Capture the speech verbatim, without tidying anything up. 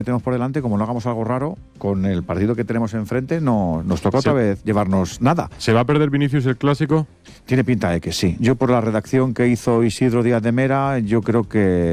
tenemos por delante, como no hagamos algo raro, con el partido que tenemos enfrente, no nos toca otra Sí. vez llevarnos nada. ¿Se va a perder Vinicius el Clásico? Tiene pinta de que sí. Yo, por la redacción que hizo Isidro Díaz de Mera, yo creo que